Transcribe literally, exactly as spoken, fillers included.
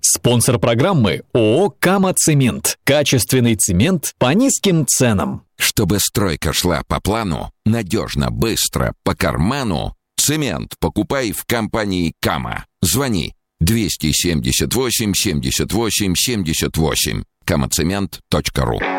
Спонсор программы ООО «Кама Цемент». Качественный цемент по низким ценам. Чтобы стройка шла по плану, надежно, быстро, по карману, цемент покупай в компании «Кама». Звони двести семьдесят восемь семьдесят восемь семьдесят восемь. камацемент точка ру.